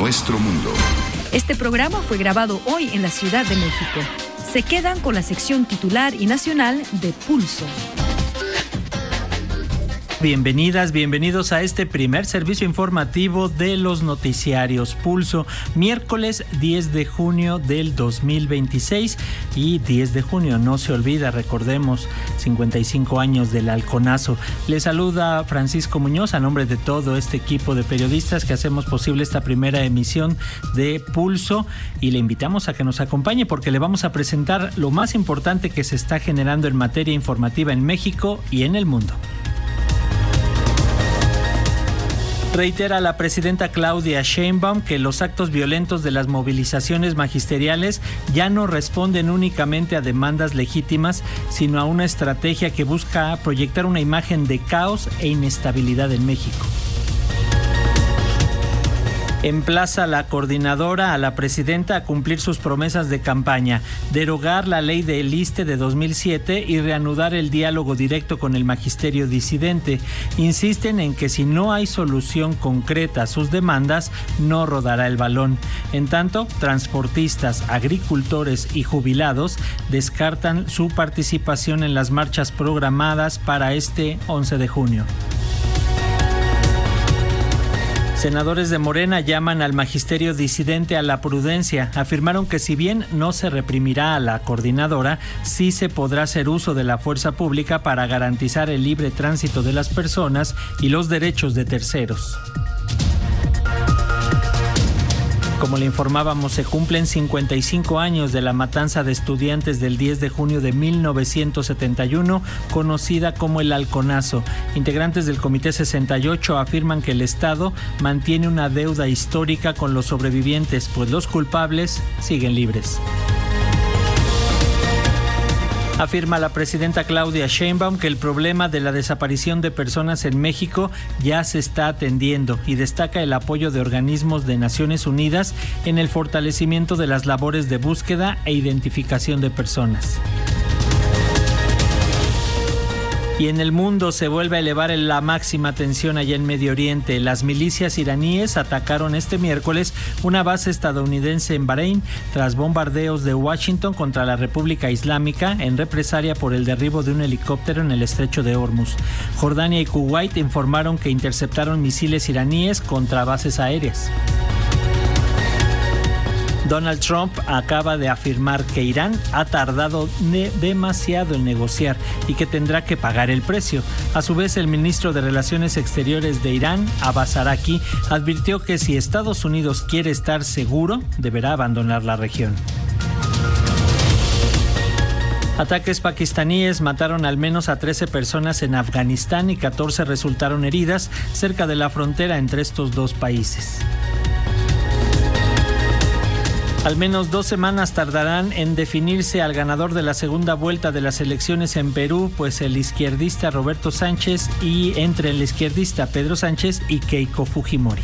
nuestro mundo. Este programa fue grabado hoy en la Ciudad de México. Se quedan con la sección titular y nacional de Pulso. Bienvenidas, bienvenidos a este primer servicio informativo de los noticiarios Pulso, miércoles 10 de junio del 2026 y 10 de junio, no se olvida, recordemos, 55 años del halconazo. Les saluda Francisco Muñoz a nombre de todo este equipo de periodistas que hacemos posible esta primera emisión de Pulso y le invitamos a que nos acompañe porque le vamos a presentar lo más importante que se está generando en materia informativa en México y en el mundo. Reitera la presidenta Claudia Sheinbaum que los actos violentos de las movilizaciones magisteriales ya no responden únicamente a demandas legítimas, sino a una estrategia que busca proyectar una imagen de caos e inestabilidad en México. Emplaza la coordinadora a la presidenta a cumplir sus promesas de campaña, derogar la ley del ISSSTE de 2007 y reanudar el diálogo directo con el magisterio disidente. Insisten en que si no hay solución concreta a sus demandas, no rodará el balón. En tanto, transportistas, agricultores y jubilados descartan su participación en las marchas programadas para este 11 de junio. Senadores de Morena llaman al magisterio disidente a la prudencia. Afirmaron que si bien no se reprimirá a la coordinadora, sí se podrá hacer uso de la fuerza pública para garantizar el libre tránsito de las personas y los derechos de terceros. Como le informábamos, se cumplen 55 años de la matanza de estudiantes del 10 de junio de 1971, conocida como el halconazo. Integrantes del Comité 68 afirman que el Estado mantiene una deuda histórica con los sobrevivientes, pues los culpables siguen libres. Afirma la presidenta Claudia Sheinbaum que el problema de la desaparición de personas en México ya se está atendiendo y destaca el apoyo de organismos de Naciones Unidas en el fortalecimiento de las labores de búsqueda e identificación de personas. Y en el mundo se vuelve a elevar la máxima tensión allá en Medio Oriente. Las milicias iraníes atacaron este miércoles una base estadounidense en Bahrein tras bombardeos de Washington contra la República Islámica en represalia por el derribo de un helicóptero en el estrecho de Hormuz. Jordania y Kuwait informaron que interceptaron misiles iraníes contra bases aéreas. Donald Trump acaba de afirmar que Irán ha tardado demasiado en negociar y que tendrá que pagar el precio. A su vez, el ministro de Relaciones Exteriores de Irán, Abbas Araqui, advirtió que si Estados Unidos quiere estar seguro, deberá abandonar la región. Ataques pakistaníes mataron al menos a 13 personas en Afganistán y 14 resultaron heridas cerca de la frontera entre estos dos países. Al menos 2 semanas tardarán en definirse al ganador de la segunda vuelta de las elecciones en Perú, pues el izquierdista Roberto Sánchez y entre el izquierdista Pedro Sánchez y Keiko Fujimori.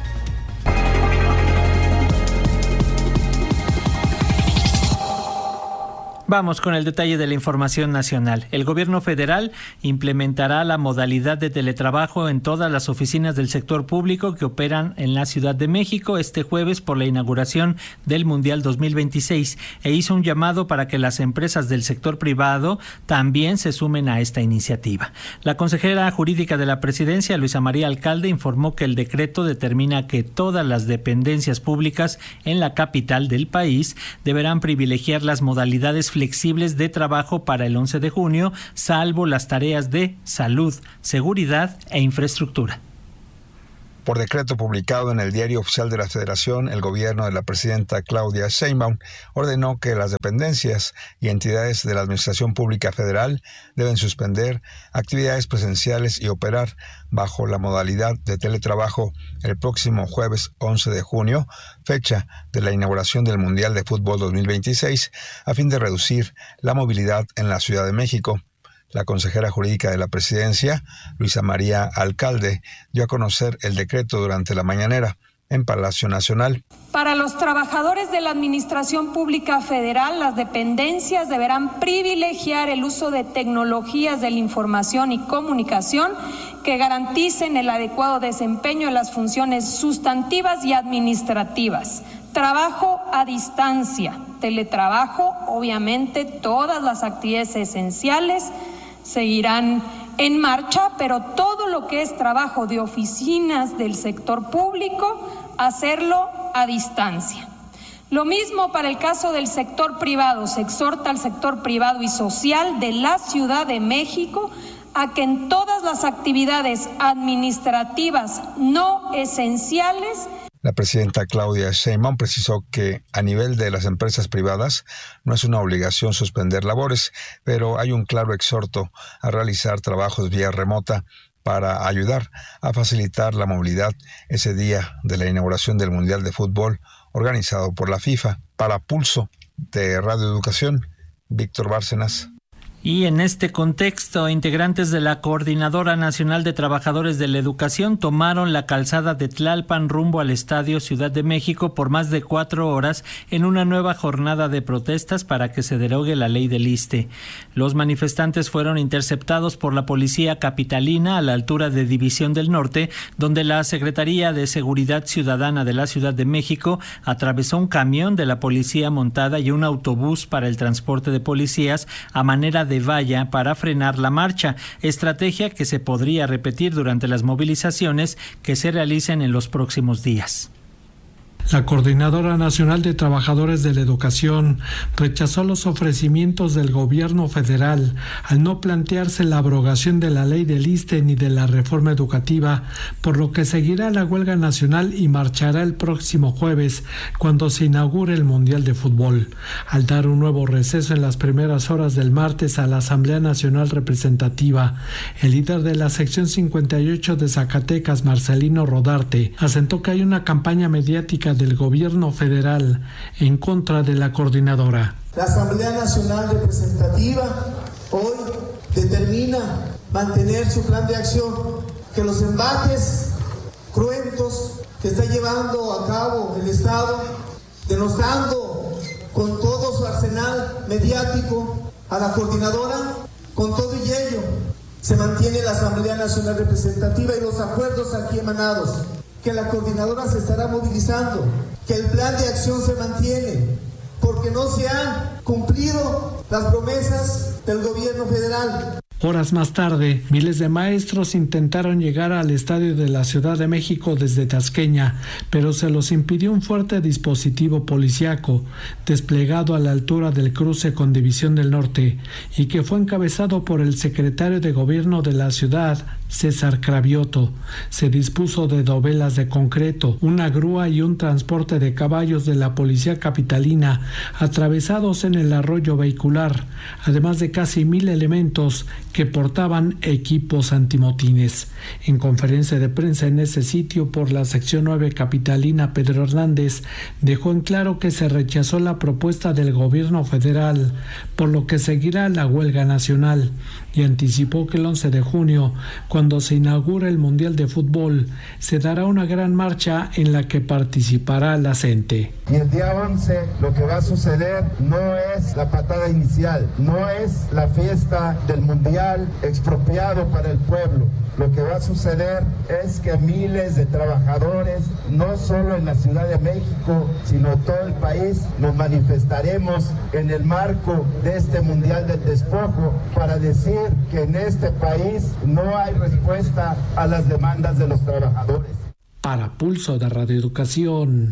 Vamos con el detalle de la información nacional. El gobierno federal implementará la modalidad de teletrabajo en todas las oficinas del sector público que operan en la Ciudad de México este jueves por la inauguración del Mundial 2026 e hizo un llamado para que las empresas del sector privado también se sumen a esta iniciativa. La consejera jurídica de la Presidencia, Luisa María Alcalde, informó que el decreto determina que todas las dependencias públicas en la capital del país deberán privilegiar las modalidades flexibles de trabajo para el 11 de junio, salvo las tareas de salud, seguridad e infraestructura. Por decreto publicado en el Diario Oficial de la Federación, el gobierno de la presidenta Claudia Sheinbaum ordenó que las dependencias y entidades de la Administración Pública Federal deben suspender actividades presenciales y operar bajo la modalidad de teletrabajo el próximo jueves 11 de junio, fecha de la inauguración del Mundial de Fútbol 2026, a fin de reducir la movilidad en la Ciudad de México. La consejera jurídica de la Presidencia, Luisa María Alcalde, dio a conocer el decreto durante la mañanera. en Palacio Nacional. Para los trabajadores de la Administración Pública Federal, las dependencias deberán privilegiar el uso de tecnologías de la información y comunicación que garanticen el adecuado desempeño de las funciones sustantivas y administrativas. Trabajo a distancia, teletrabajo, obviamente todas las actividades esenciales seguirán en marcha, pero todo lo que es trabajo de oficinas del sector público, hacerlo a distancia. Lo mismo para el caso del sector privado. Se exhorta al sector privado y social de la Ciudad de México a que en todas las actividades administrativas no esenciales. La presidenta Claudia Sheinbaum precisó que a nivel de las empresas privadas no es una obligación suspender labores, pero hay un claro exhorto a realizar trabajos vía remota para ayudar a facilitar la movilidad ese día de la inauguración del Mundial de Fútbol organizado por la FIFA. Para Pulso de Radio Educación, Víctor Bárcenas. Y en este contexto, integrantes de la Coordinadora Nacional de Trabajadores de la Educación tomaron la calzada de Tlalpan rumbo al Estadio Ciudad de México por más de 4 horas en una nueva jornada de protestas para que se derogue la ley del ISSSTE. Los manifestantes fueron interceptados por la policía capitalina a la altura de División del Norte, donde la Secretaría de Seguridad Ciudadana de la Ciudad de México atravesó un camión de la policía montada y un autobús para el transporte de policías a manera de valla para frenar la marcha, estrategia que se podría repetir durante las movilizaciones que se realicen en los próximos días. La Coordinadora Nacional de Trabajadores de la Educación rechazó los ofrecimientos del gobierno federal al no plantearse la abrogación de la ley del ISSSTE ni de la reforma educativa, por lo que seguirá la huelga nacional y marchará el próximo jueves cuando se inaugure el Mundial de Fútbol. Al dar un nuevo receso en las primeras horas del martes a la Asamblea Nacional Representativa, el líder de la sección 58 de Zacatecas, Marcelino Rodarte, asentó que hay una campaña mediática del gobierno federal en contra de la coordinadora. La Asamblea Nacional Representativa hoy determina mantener su plan de acción, que los embates cruentos que está llevando a cabo el Estado, denostando con todo su arsenal mediático a la coordinadora, con todo y ello se mantiene la Asamblea Nacional Representativa y los acuerdos aquí emanados, que la coordinadora se estará movilizando, que el plan de acción se mantiene, porque no se han cumplido las promesas del gobierno federal. Horas más tarde, miles de maestros intentaron llegar al estadio de la Ciudad de México desde Tasqueña, pero se los impidió un fuerte dispositivo policiaco desplegado a la altura del cruce con División del Norte y que fue encabezado por el secretario de Gobierno de la ciudad, César Cravioto. Se dispuso de dovelas de concreto, una grúa y un transporte de caballos de la policía capitalina atravesados en el arroyo vehicular, además de casi 1,000 elementos que portaban equipos antimotines. En conferencia de prensa en ese sitio por la sección 9 capitalina, Pedro Hernández dejó en claro que se rechazó la propuesta del gobierno federal, por lo que seguirá la huelga nacional, y anticipó que el 11 de junio, cuando se inaugure el Mundial de Fútbol, se dará una gran marcha en la que participará la CENTE. Y el día 11 lo que va a suceder no es la patada inicial, no es la fiesta del Mundial expropiado para el pueblo. Lo que va a suceder es que miles de trabajadores, no solo en la Ciudad de México, sino todo el país, nos manifestaremos en el marco de este Mundial del Despojo para decir que en este país no hay respuesta a las demandas de los trabajadores. Para Pulso de Radio Educación,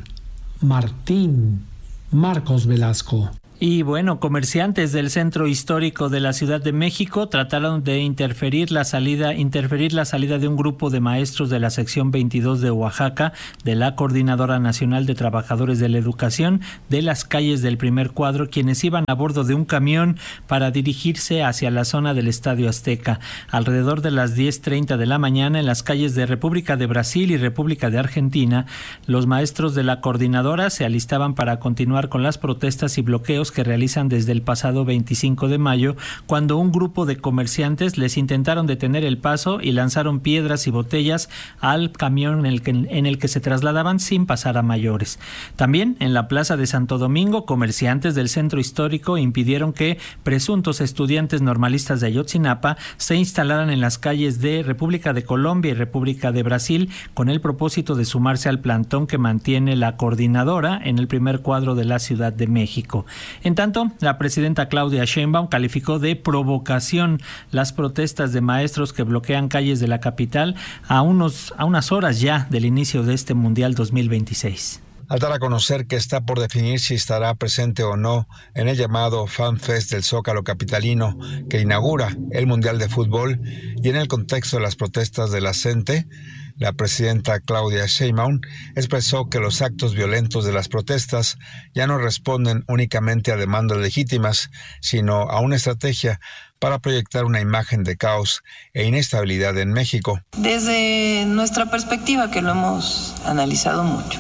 Marcos Velasco. Y bueno, comerciantes del centro histórico de la Ciudad de México trataron de interferir la salida de un grupo de maestros de la sección 22 de Oaxaca de la Coordinadora Nacional de Trabajadores de la Educación de las calles del primer cuadro, quienes iban a bordo de un camión para dirigirse hacia la zona del Estadio Azteca. Alrededor de las 10:30 de la mañana, en las calles de República de Brasil y República de Argentina, los maestros de la coordinadora se alistaban para continuar con las protestas y bloqueos videos que realizan desde el pasado 25 de mayo, cuando un grupo de comerciantes les intentaron detener el paso y lanzaron piedras y botellas al camión en el que se trasladaban sin pasar a mayores. También en la Plaza de Santo Domingo, comerciantes del centro histórico impidieron que presuntos estudiantes normalistas de Ayotzinapa se instalaran en las calles de República de Colombia y República de Brasil con el propósito de sumarse al plantón que mantiene la coordinadora en el primer cuadro de la Ciudad de México. En tanto, la presidenta Claudia Sheinbaum calificó de provocación las protestas de maestros que bloquean calles de la capital a unas horas ya del inicio de este Mundial 2026. Al dar a conocer que está por definir si estará presente o no en el llamado Fan Fest del Zócalo capitalino que inaugura el Mundial de Fútbol y en el contexto de las protestas de la CENTE, la presidenta Claudia Sheinbaum expresó que los actos violentos de las protestas ya no responden únicamente a demandas legítimas, sino a una estrategia para proyectar una imagen de caos e inestabilidad en México. Desde nuestra perspectiva, que lo hemos analizado mucho,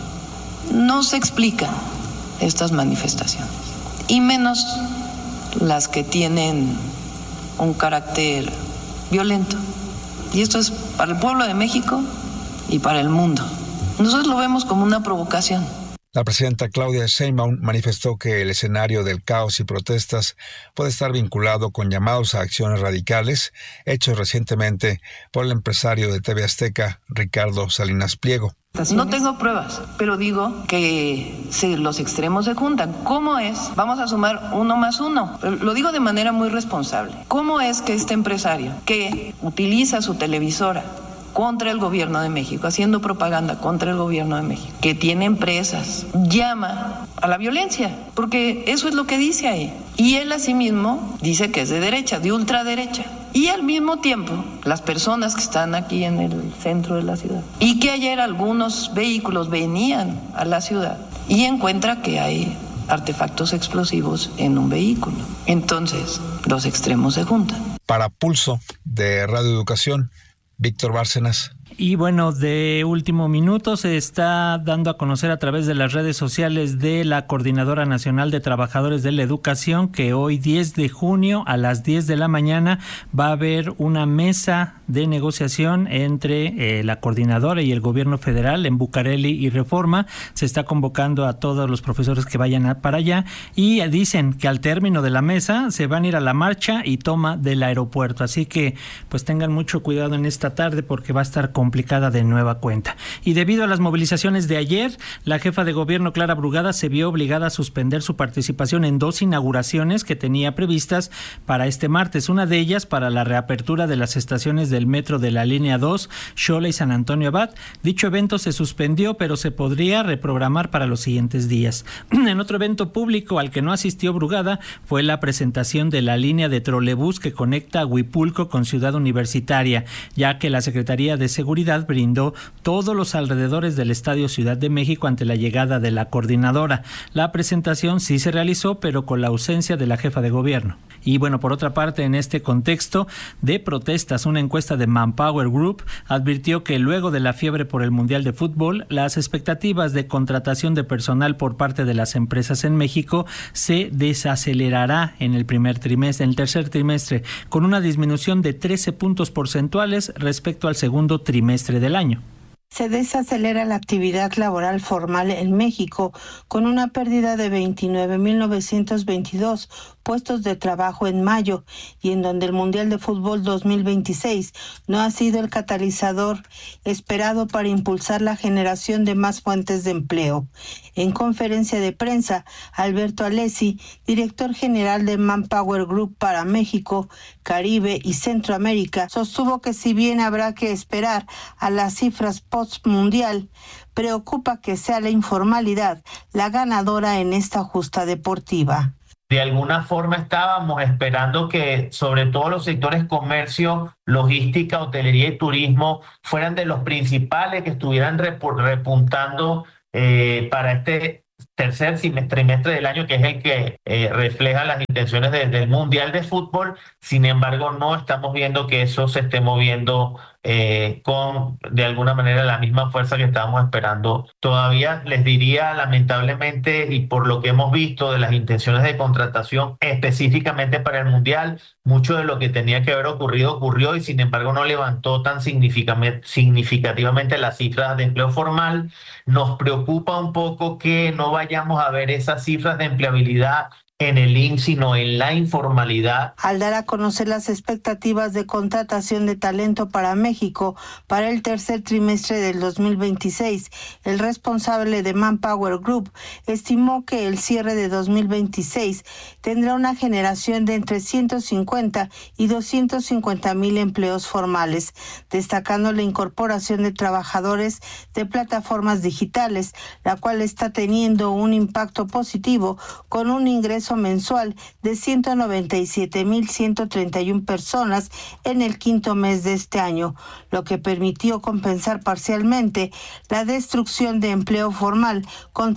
no se explican estas manifestaciones, y menos las que tienen un carácter violento. Y esto es para el pueblo de México y para el mundo. Nosotros lo vemos como una provocación. La presidenta Claudia Sheinbaum manifestó que el escenario del caos y protestas puede estar vinculado con llamados a acciones radicales hechos recientemente por el empresario de TV Azteca, Ricardo Salinas Pliego. No tengo pruebas, pero digo que si los extremos se juntan. ¿Cómo es? Vamos a sumar 1 más 1. Lo digo de manera muy responsable. ¿Cómo es que este empresario que utiliza su televisora contra el gobierno de México, haciendo propaganda contra el gobierno de México, que tiene empresas, llama a la violencia? Porque eso es lo que dice ahí. Y él asimismo dice que es de derecha, de ultraderecha. Y al mismo tiempo, las personas que están aquí en el centro de la ciudad, y que ayer algunos vehículos venían a la ciudad, y encuentra que hay artefactos explosivos en un vehículo. Entonces, los extremos se juntan. Para Pulso de Radio Educación, Víctor Bárcenas. Y bueno, de último minuto se está dando a conocer a través de las redes sociales de la Coordinadora Nacional de Trabajadores de la Educación que hoy 10 de junio a las 10 de la mañana va a haber una mesa de negociación entre la coordinadora y el gobierno federal en Bucareli y Reforma. Se está convocando a todos los profesores que vayan para allá y dicen que al término de la mesa se van a ir a la marcha y toma del aeropuerto. Así que pues tengan mucho cuidado en esta tarde porque va a estar complicada de nueva cuenta. Y debido a las movilizaciones de ayer, la jefa de gobierno Clara Brugada se vio obligada a suspender su participación en 2 inauguraciones que tenía previstas para este martes. Una de ellas para la reapertura de las estaciones del metro de la línea 2, Xola y San Antonio Abad. Dicho evento se suspendió, pero se podría reprogramar para los siguientes días. En otro evento público al que no asistió Brugada fue la presentación de la línea de trolebús que conecta a Huipulco con Ciudad Universitaria, ya que la Secretaría de Seguridad brindó todos los alrededores del Estadio Ciudad de México ante la llegada de la coordinadora. La presentación sí se realizó, pero con la ausencia de la jefa de gobierno. Y bueno, por otra parte, en este contexto de protestas, una encuesta de Manpower Group advirtió que luego de la fiebre por el Mundial de Fútbol, las expectativas de contratación de personal por parte de las empresas en México se desacelerará en el tercer trimestre, con una disminución de 13 puntos porcentuales respecto al segundo trimestre del año. Se desacelera la actividad laboral formal en México con una pérdida de 29.922 puestos de trabajo en mayo y en donde el Mundial de Fútbol 2026 no ha sido el catalizador esperado para impulsar la generación de más fuentes de empleo. En conferencia de prensa, Alberto Alessi, director general de Manpower Group para México, Caribe y Centroamérica, sostuvo que si bien habrá que esperar a las cifras post-mundial, preocupa que sea la informalidad la ganadora en esta justa deportiva. De alguna forma estábamos esperando que sobre todo los sectores comercio, logística, hotelería y turismo fueran de los principales que estuvieran repuntando para este tercer trimestre del año, que es el que refleja las intenciones del Mundial de Fútbol. Sin embargo, no estamos viendo que eso se esté moviendo con de alguna manera la misma fuerza que estábamos esperando. Todavía les diría, lamentablemente, y por lo que hemos visto de las intenciones de contratación específicamente para el Mundial, mucho de lo que tenía que haber ocurrido ocurrió y sin embargo no levantó tan significativamente las cifras de empleo formal. Nos preocupa un poco que no vayamos a ver esas cifras de empleabilidad en el IMSS, sino en la informalidad. Al dar a conocer las expectativas de contratación de talento para México para el tercer trimestre del 2026, el responsable de Manpower Group estimó que el cierre de 2026 tendrá una generación de entre 150 y 250 mil empleos formales, destacando la incorporación de trabajadores de plataformas digitales, la cual está teniendo un impacto positivo con un ingreso mensual de 197,131 personas en el quinto mes de este año, lo que permitió compensar parcialmente la destrucción de empleo formal con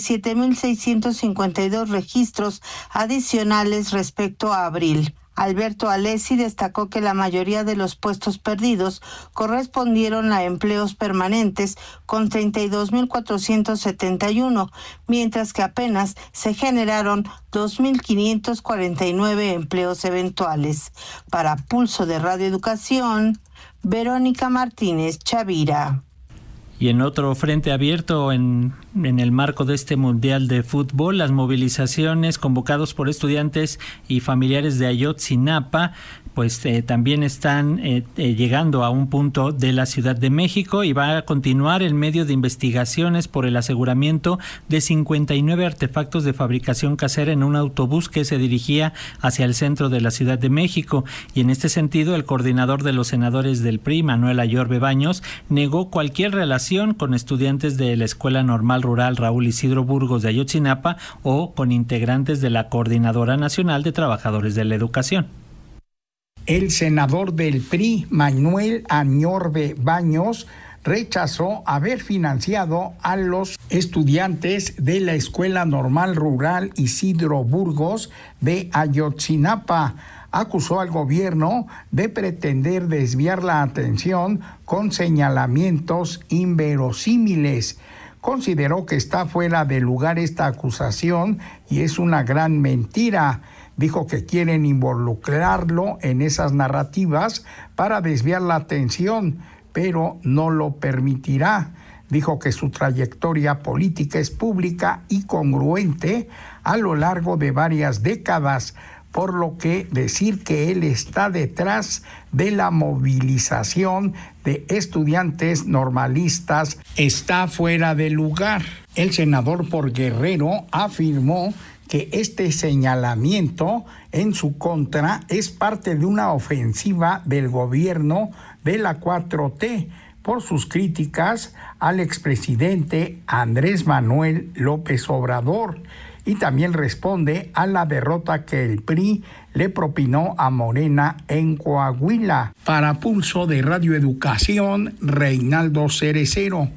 37,652 registros adicionales respecto a abril. Alberto Alessi destacó que la mayoría de los puestos perdidos correspondieron a empleos permanentes con 32,471, mientras que apenas se generaron 2,549 empleos eventuales. Para Pulso de Radio Educación, Verónica Martínez Chavira. Y en otro frente abierto, en el marco de este Mundial de Fútbol, las movilizaciones convocados por estudiantes y familiares de Ayotzinapa pues también están llegando a un punto de la Ciudad de México y va a continuar el medio de investigaciones por el aseguramiento de 59 artefactos de fabricación casera en un autobús que se dirigía hacia el centro de la Ciudad de México. Y en este sentido, el coordinador de los senadores del PRI, Manuel Ayorbe Baños, negó cualquier relación con estudiantes de la Escuela Normal Rural Raúl Isidro Burgos de Ayotzinapa o con integrantes de la Coordinadora Nacional de Trabajadores de la Educación. El senador del PRI, Manuel Ayorbe Baños, rechazó haber financiado a los estudiantes de la Escuela Normal Rural Isidro Burgos de Ayotzinapa. Acusó al gobierno de pretender desviar la atención con señalamientos inverosímiles. Consideró que está fuera de lugar esta acusación y es una gran mentira. Dijo que quieren involucrarlo en esas narrativas para desviar la atención, pero no lo permitirá. Dijo que su trayectoria política es pública y congruente a lo largo de varias décadas, por lo que decir que él está detrás de la movilización de estudiantes normalistas está fuera de lugar. El senador por Guerrero afirmó que este señalamiento en su contra es parte de una ofensiva del gobierno de la 4T por sus críticas al expresidente Andrés Manuel López Obrador, y también responde a la derrota que el PRI le propinó a Morena en Coahuila. Para Pulso de Radio Educación, Reinaldo Cerecero.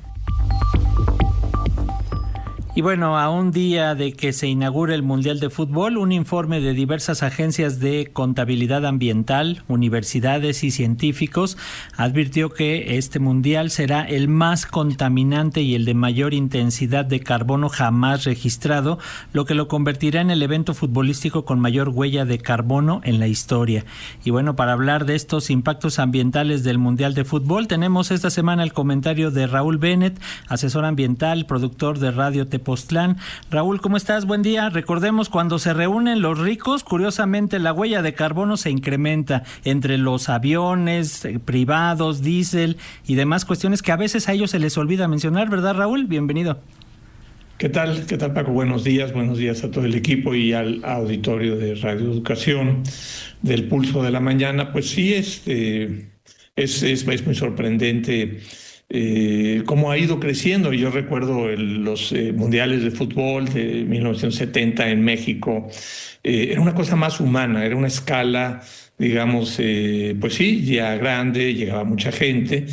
Y bueno, a un día de que se inaugure el Mundial de Fútbol, un informe de diversas agencias de contabilidad ambiental, universidades y científicos advirtió que este Mundial será el más contaminante y el de mayor intensidad de carbono jamás registrado, lo que lo convertirá en el evento futbolístico con mayor huella de carbono en la historia. Y bueno, para hablar de estos impactos ambientales del Mundial de Fútbol, tenemos esta semana el comentario de Raúl Bennett, asesor ambiental, productor de Radio Tepoztlán. Raúl, ¿cómo estás? Buen día. Recordemos, cuando se reúnen los ricos, curiosamente la huella de carbono se incrementa entre los aviones privados, diésel y demás cuestiones que a veces a ellos se les olvida mencionar, ¿verdad, Raúl? Bienvenido. ¿Qué tal, Paco? Buenos días a todo el equipo y al auditorio de Radio Educación del Pulso de la Mañana. Pues sí, es muy sorprendente cómo ha ido creciendo. Yo recuerdo los mundiales de fútbol de 1970 en México. Era una cosa más humana, era una escala, digamos, pues sí, ya grande, llegaba mucha gente,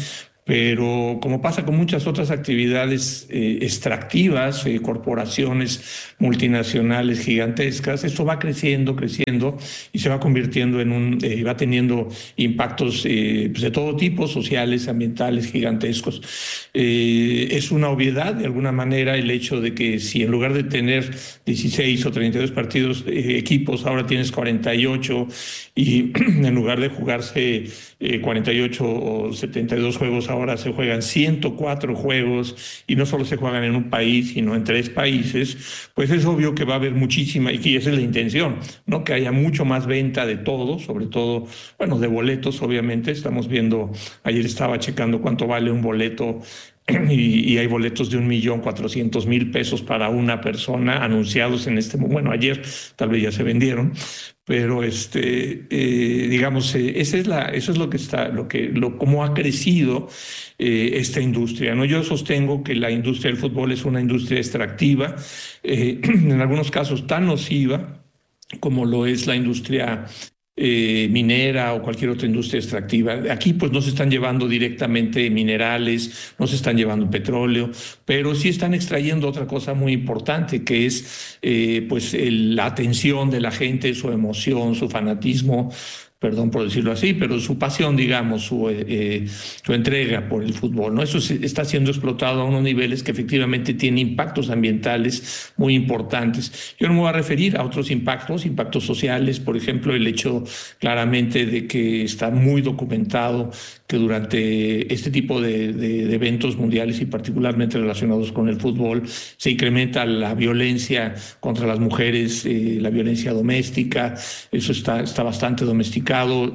Pero como pasa con muchas otras actividades extractivas, corporaciones multinacionales gigantescas, esto va creciendo y se va convirtiendo va teniendo impactos pues de todo tipo, sociales, ambientales, gigantescos. Es una obviedad de alguna manera el hecho de que si en lugar de tener 16 o 32 equipos, ahora tienes 48 y en lugar de jugarse 48 o 72 juegos, ahora se juegan 104 juegos y no solo se juegan en un país, sino en 3 países, pues es obvio que va a haber muchísima, y esa es la intención, ¿no? Que haya mucho más venta de todo, sobre todo, bueno, de boletos, obviamente. Estamos viendo, ayer estaba checando cuánto vale un boleto y hay boletos de 1.400.000 pesos para una persona anunciados en este momento. Bueno, ayer tal vez ya se vendieron, pero digamos, eso es lo que está, cómo ha crecido esta industria, ¿no? Yo sostengo que la industria del fútbol es una industria extractiva, en algunos casos tan nociva como lo es la industria minera o cualquier otra industria extractiva. Aquí pues no se están llevando directamente minerales, no se están llevando petróleo, pero sí están extrayendo otra cosa muy importante, que es pues la atención de la gente, su emoción, su fanatismo, perdón por decirlo así, pero su pasión, digamos, su entrega por el fútbol, ¿no? Eso está siendo explotado a unos niveles que efectivamente tienen impactos ambientales muy importantes. Yo no me voy a referir a otros impactos sociales, por ejemplo, el hecho claramente de que está muy documentado que durante este tipo de eventos mundiales y particularmente relacionados con el fútbol se incrementa la violencia contra las mujeres, la violencia doméstica. Eso está bastante documentado.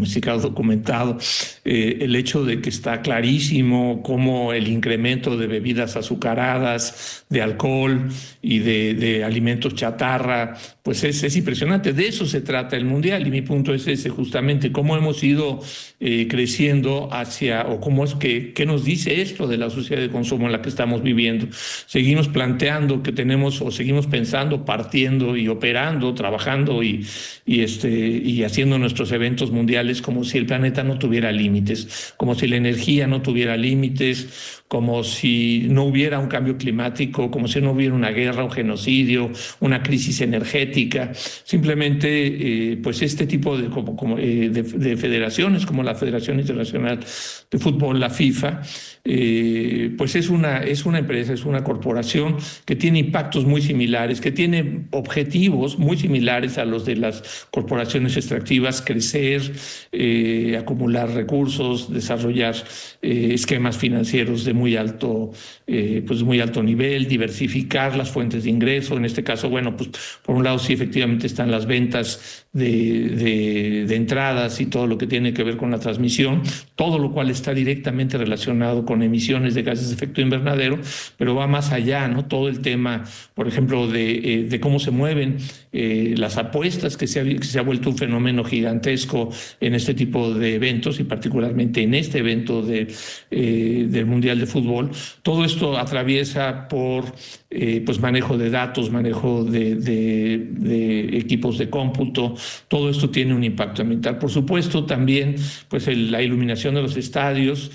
El hecho de que está clarísimo cómo el incremento de bebidas azucaradas, de alcohol y de alimentos chatarra, pues es impresionante. De eso se trata el mundial, y mi punto es ese, justamente, cómo hemos ido creciendo o cómo es qué nos dice esto de la sociedad de consumo en la que estamos viviendo. Seguimos planteando que tenemos, o seguimos pensando, partiendo y operando, trabajando y haciendo nuestros eventos mundiales como si el planeta no tuviera límites, como si la energía no tuviera límites, como si no hubiera un cambio climático, como si no hubiera una guerra, un genocidio, una crisis energética. Simplemente, pues este tipo de federaciones, como la Federación Internacional de Fútbol, la FIFA, pues es una empresa, es una corporación que tiene impactos muy similares, que tiene objetivos muy similares a los de las corporaciones extractivas: crecer, acumular recursos, desarrollar esquemas financieros de muy alto nivel, diversificar las fuentes de ingreso. En este caso, bueno, pues por un lado sí, efectivamente están las ventas de entradas y todo lo que tiene que ver con la transmisión, todo lo cual está directamente relacionado con emisiones de gases de efecto invernadero, pero va más allá, ¿no? Todo el tema, por ejemplo, de cómo se mueven las apuestas, que se ha vuelto un fenómeno gigantesco en este tipo de eventos, y particularmente en este evento del Mundial de Fútbol. Todo esto atraviesa por pues manejo de datos, manejo de equipos de cómputo. Todo esto tiene un impacto ambiental. Por supuesto, también pues la iluminación de los estadios,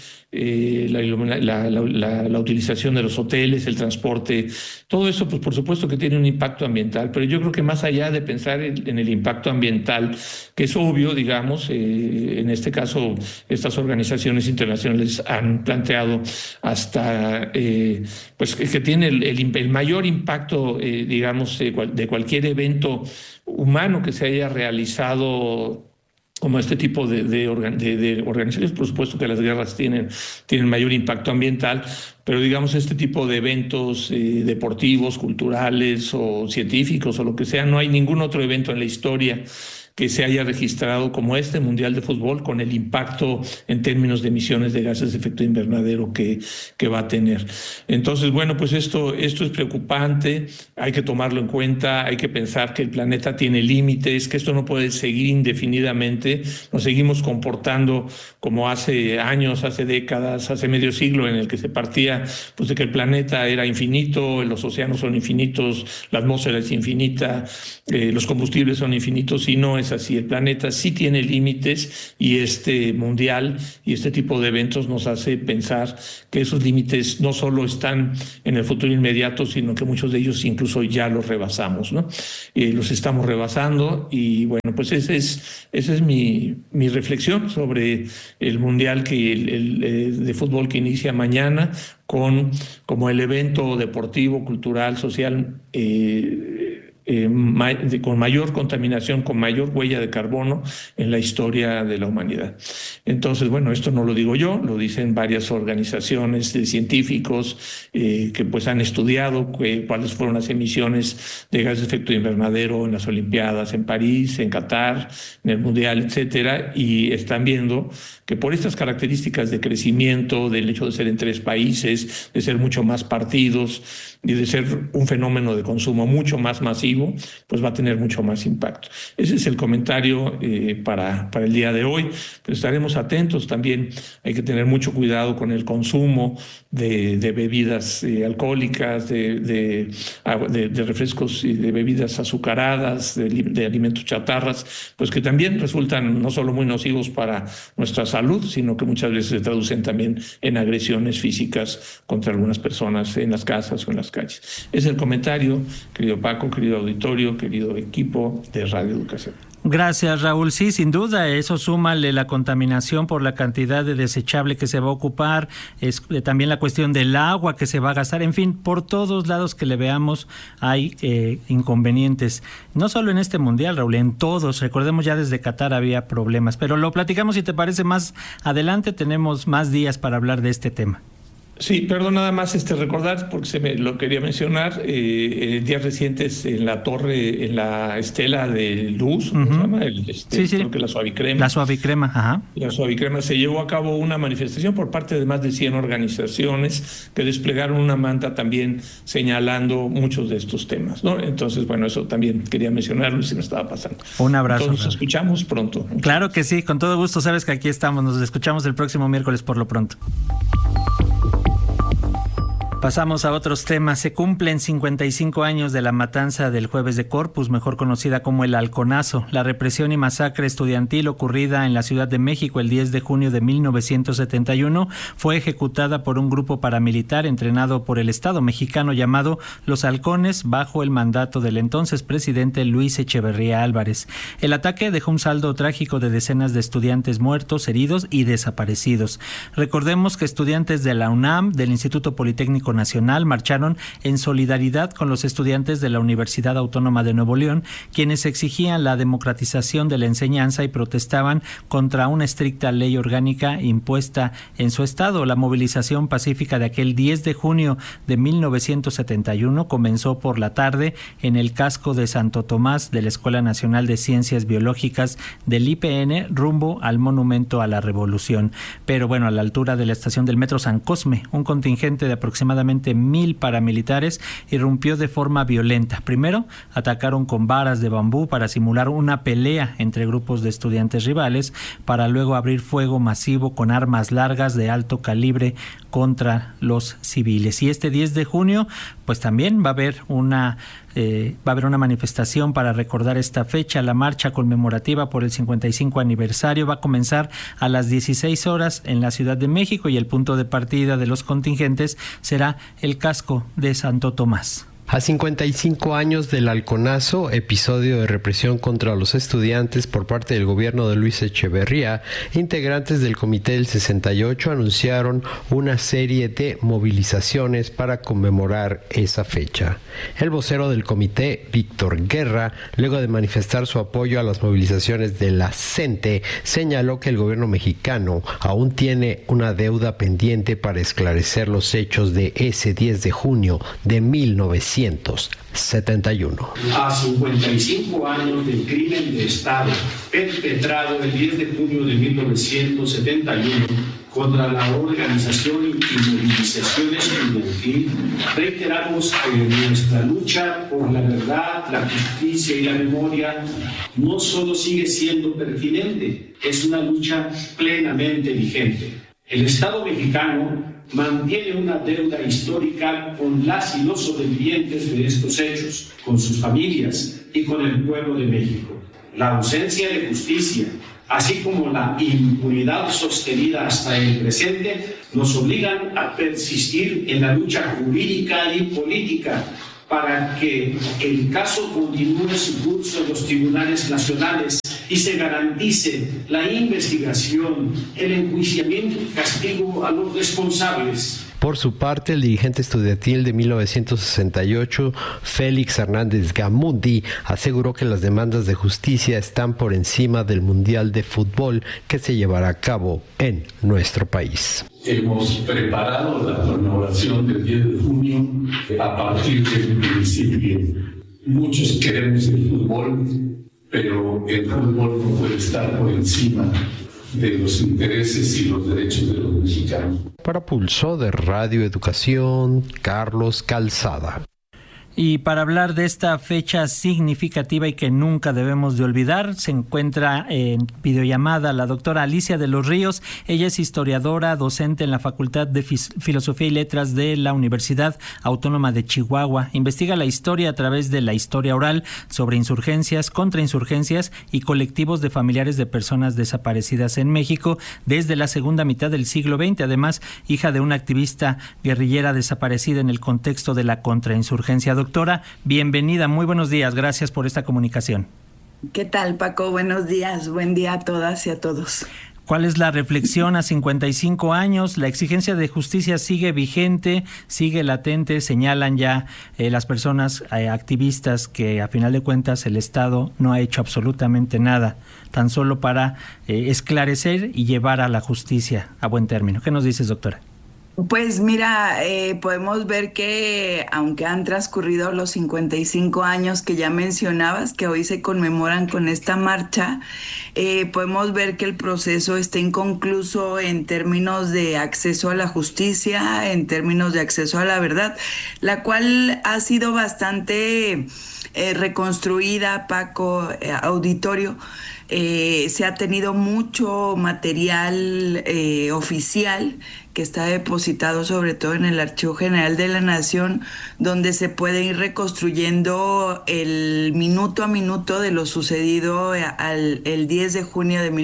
la utilización de los hoteles, el transporte, todo eso, pues por supuesto que tiene un impacto ambiental. Pero yo creo que más allá de pensar en el impacto ambiental, que es obvio, digamos, en este caso estas organizaciones internacionales han planteado hasta pues que tiene el mayor impacto, digamos, de cualquier evento humano que se haya realizado, como este tipo de organizaciones. Por supuesto que las guerras tienen mayor impacto ambiental, pero digamos este tipo de eventos deportivos, culturales o científicos o lo que sea, no hay ningún otro evento en la historia que se haya registrado como este Mundial de Fútbol, con el impacto en términos de emisiones de gases de efecto invernadero que va a tener. Entonces, bueno, pues esto es preocupante, hay que tomarlo en cuenta, hay que pensar que el planeta tiene límites, que esto no puede seguir indefinidamente. Nos seguimos comportando como hace años, hace décadas, hace medio siglo, en el que se partía pues de que el planeta era infinito, los océanos son infinitos, la atmósfera es infinita, los combustibles son infinitos, y no es es así. El planeta sí tiene límites y este mundial y este tipo de eventos nos hace pensar que esos límites no solo están en el futuro inmediato, sino que muchos de ellos incluso ya los rebasamos, ¿no? Los estamos rebasando y bueno, pues esa es mi reflexión sobre el mundial de fútbol que inicia mañana como el evento deportivo, cultural, social con mayor contaminación, con mayor huella de carbono en la historia de la humanidad. Entonces, bueno, esto no lo digo yo, lo dicen varias organizaciones de científicos que pues han estudiado cuáles fueron las emisiones de gases de efecto invernadero en las Olimpiadas, en París, en Qatar, en el Mundial, etcétera, y están viendo que por estas características de crecimiento, del hecho de ser en 3 países, de ser mucho más partidos y de ser un fenómeno de consumo mucho más masivo, pues va a tener mucho más impacto. Ese es el comentario para el día de hoy. Pero estaremos atentos también. Hay que tener mucho cuidado con el consumo de bebidas alcohólicas, de refrescos y de bebidas azucaradas, de alimentos chatarras, pues que también resultan no solo muy nocivos para nuestra salud, sino que muchas veces se traducen también en agresiones físicas contra algunas personas en las casas o en las calles. Es el comentario, querido Paco, querido auditorio, querido equipo de Radio Educación. Gracias, Raúl. Sí, sin duda, eso súmale la contaminación por la cantidad de desechable que se va a ocupar, también la cuestión del agua que se va a gastar, en fin, por todos lados que le veamos hay inconvenientes. No solo en este mundial, Raúl, en todos. Recordemos, ya desde Qatar había problemas, pero lo platicamos, si te parece, más adelante. Tenemos más días para hablar de este tema. Sí, perdón, nada más recordar, porque lo quería mencionar, días recientes en la torre, en la estela de luz, ¿cómo se llama? Sí. Creo que la Suavicrema. La Suavicrema, ajá. La Suavicrema, se llevó a cabo una manifestación por parte de más de 100 organizaciones que desplegaron una manta también señalando muchos de estos temas, ¿no? Entonces, bueno, eso también quería mencionarlo y se me estaba pasando. Un abrazo. Entonces, nos escuchamos pronto. Claro que sí, con todo gusto, sabes que aquí estamos, nos escuchamos el próximo miércoles por lo pronto. Pasamos a otros temas. Se cumplen 55 años de la matanza del Jueves de Corpus, mejor conocida como el Halconazo, la represión y masacre estudiantil ocurrida en la Ciudad de México el 10 de junio de 1971 fue ejecutada por un grupo paramilitar entrenado por el Estado mexicano llamado Los Halcones, bajo el mandato del entonces presidente Luis Echeverría Álvarez. El ataque dejó un saldo trágico de decenas de estudiantes muertos, heridos y desaparecidos. Recordemos que estudiantes de la UNAM, del Instituto Politécnico Nacional, marcharon en solidaridad con los estudiantes de la Universidad Autónoma de Nuevo León, quienes exigían la democratización de la enseñanza y protestaban contra una estricta ley orgánica impuesta en su estado. La movilización pacífica de aquel 10 de junio de 1971 comenzó por la tarde en el casco de Santo Tomás de la Escuela Nacional de Ciencias Biológicas del IPN, rumbo al Monumento a la Revolución. Pero bueno, a la altura de la estación del Metro San Cosme, un contingente de aproximadamente 1,000 paramilitares irrumpió de forma violenta. Primero, atacaron con varas de bambú para simular una pelea entre grupos de estudiantes rivales, para luego abrir fuego masivo con armas largas de alto calibre contra los civiles. Y este 10 de junio, pues también va a haber una manifestación para recordar esta fecha. La marcha conmemorativa por el 55 aniversario va a comenzar a las 16 horas en la Ciudad de México y el punto de partida de los contingentes será el casco de Santo Tomás. A 55 años del Halconazo, episodio de represión contra los estudiantes por parte del gobierno de Luis Echeverría, integrantes del Comité del 68 anunciaron una serie de movilizaciones para conmemorar esa fecha. El vocero del comité, Víctor Guerra, luego de manifestar su apoyo a las movilizaciones de la CENTE, señaló que el gobierno mexicano aún tiene una deuda pendiente para esclarecer los hechos de ese 10 de junio de 1971. A 55 años del crimen de Estado perpetrado el 10 de junio de 1971 contra la organización y movilización estudiantil, reiteramos que nuestra lucha por la verdad, la justicia y la memoria no solo sigue siendo pertinente, es una lucha plenamente vigente. El Estado mexicano mantiene una deuda histórica con las y los sobrevivientes de estos hechos, con sus familias y con el pueblo de México. la ausencia de justicia, así como la impunidad sostenida hasta el presente, nos obligan a persistir en la lucha jurídica y política para que el caso continúe su curso en los tribunales nacionales y se garantice la investigación, el enjuiciamiento y castigo a los responsables. Por su parte, el dirigente estudiantil de 1968, Félix Hernández Gamundi, aseguró que las demandas de justicia están por encima del Mundial de Fútbol que se llevará a cabo en nuestro país. Hemos preparado la conmemoración del 10 de junio a partir del principio. Muchos queremos el fútbol, pero el fútbol no puede estar por encima de los intereses y los derechos de los mexicanos. Para Pulso de Radio Educación, Carlos Calzada. Y para hablar de esta fecha significativa y que nunca debemos de olvidar, se encuentra en videollamada la doctora Alicia de los Ríos. Ella es historiadora, docente en la Facultad de Filosofía y Letras de la Universidad Autónoma de Chihuahua. Investiga la historia a través de la historia oral sobre insurgencias, contrainsurgencias y colectivos de familiares de personas desaparecidas en México desde la segunda mitad del siglo XX. Además, hija de una activista guerrillera desaparecida en el contexto de la contrainsurgencia. Doctora, bienvenida, muy buenos días, gracias por esta comunicación. ¿Qué tal, Paco? Buenos días, buen día a todas y a todos. ¿Cuál es la reflexión a 55 años? La exigencia de justicia sigue vigente, sigue latente, señalan ya las personas activistas que a final de cuentas el Estado no ha hecho absolutamente nada, tan solo para esclarecer y llevar a la justicia a buen término. ¿Qué nos dices, doctora? Pues mira, podemos ver que aunque han transcurrido los 55 años que ya mencionabas, que hoy se conmemoran con esta marcha, podemos ver que el proceso está inconcluso en términos de acceso a la justicia, en términos de acceso a la verdad, la cual ha sido bastante reconstruida, Paco, auditorio. Se ha tenido mucho material oficial que está depositado sobre todo en el Archivo General de la Nación, donde se puede ir reconstruyendo el minuto a minuto de lo sucedido el 10 de junio de